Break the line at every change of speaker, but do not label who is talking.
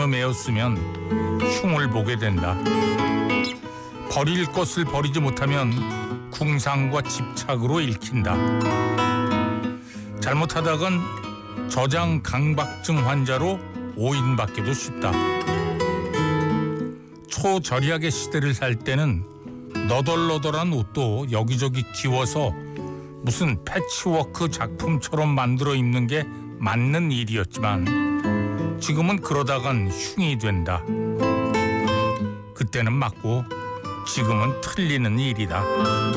전혀 메었으면 흉을 보게 된다. 버릴 것을 버리지 못하면 궁상과 집착으로 읽힌다. 잘못하다간 저장 강박증 환자로 오인받기도 쉽다. 초절약의 시대를 살 때는 너덜너덜한 옷도 여기저기 기워서 무슨 패치워크 작품처럼 만들어 입는 게 맞는 일이었지만 지금은 그러다간 흉이 된다. 그때는 맞고 지금은 틀리는 일이다.